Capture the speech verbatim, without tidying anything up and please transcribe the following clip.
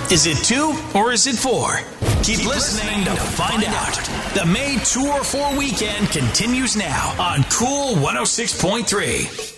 Is it two or is it four? Keep listening to find out. The May two or four weekend continues now on Cool one oh six point three.